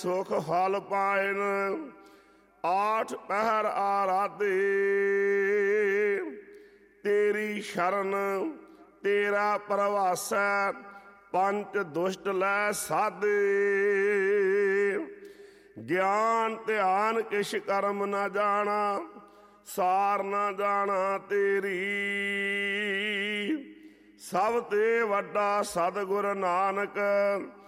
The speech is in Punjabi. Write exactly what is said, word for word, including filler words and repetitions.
ਸੁਖ ਫਲ ਪਾਇਨ ਆਠ ਪਹਿਰ ਆਰਾਧੇ। ਤੇਰੀ ਸ਼ਰਨ ਤੇਰਾ ਪ੍ਰਵਾਸੈ ਪੰਚ ਦੁਸ਼ਟ ਲੈ ਸਾਧੇ। ਗਿਆਨ ਧਿਆਨ ਕਿਛ ਕਰਮ ਨਾ ਜਾਣਾ ਸਾਰ ਨਾ ਜਾਣਾ ਤੇਰੀ। ਸਭ ਤੇ ਵੱਡਾ ਸਤਿਗੁਰ ਨਾਨਕ